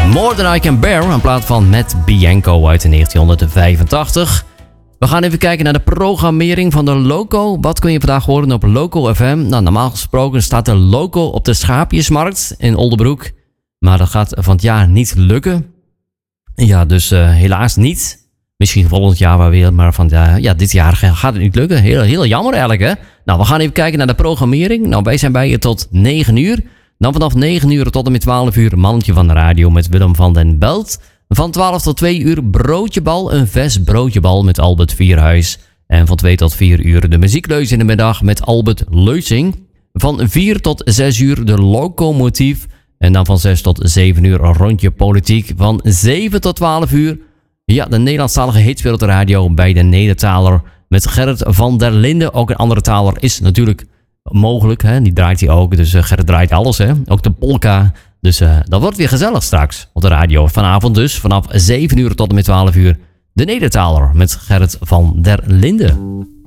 More Than I Can Bear, een plaat van Matt Bianco uit 1985. We gaan even kijken naar de programmering van de Loco. Wat kun je vandaag horen op Loco FM? Nou, normaal gesproken staat de Loco op de Schaapjesmarkt in Oldebroek. Maar dat gaat van het jaar niet lukken. Ja, dus helaas niet. Misschien volgend jaar wel weer, maar dit jaar gaat het niet lukken. Heel jammer eigenlijk, hè? Nou, we gaan even kijken naar de programmering. Nou, wij zijn bij je tot 9 uur. Dan vanaf 9 uur tot en met 12 uur Mannetje van de Radio met Willem van den Belt. Van 12 tot 2 uur Broodjebal, een vers broodjebal met Albert Vierhuis. En van 2 tot 4 uur de muziekleus in de middag met Albert Leusing. Van 4 tot 6 uur de Locomotief. En dan van 6 tot 7 uur een rondje politiek. Van 7 tot 12 uur, ja, de Nederlandstalige hitswereld radio bij de Nedertaler. Met Gerrit van der Linden. Ook een andere taler is natuurlijk mogelijk, hè? Die draait hij ook. Dus Gerrit draait alles, hè? Ook de polka. Dus dat wordt weer gezellig straks op de radio. Vanavond dus, vanaf 7 uur tot en met 12 uur. De Nedertaler met Gerrit van der Linden.